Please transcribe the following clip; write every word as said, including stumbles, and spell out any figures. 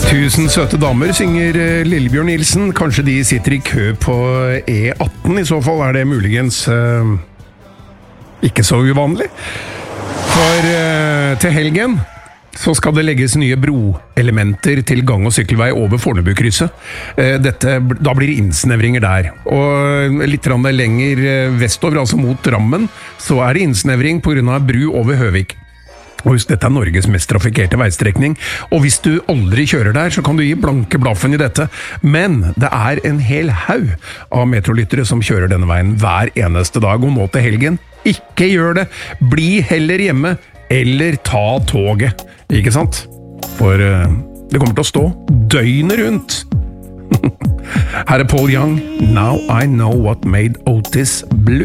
Tusen søte damer, synger Lillebjørn Nilsen. Kanskje de sitter i kø på E atten, i så fall er det muligens uh, ikke så uvanlig. For uh, til helgen så skal det legges nye broelementer til gang- og sykkelvei over Fornebukrysset. Uh, dette, da blir det innsnevringer der. Og litt lenger vestover, altså mot Rammen, så er det innsnevring på grunn av bru over Høvik. Og husk, dette er Norges mest trafikerte veistrekning, og hvis du aldri kjører der, så kan du gi blanke blaffen i dette. Men det er en hel haug av metrolyttere som kjører denne veien hver eneste dag, og nå til helgen. Ikke gjør det! Bli heller hjemme, eller ta toget, ikke sant? For uh, det kommer til å stå døgnet rundt. Her er Paul Young, Now I Know What Made Otis Blue.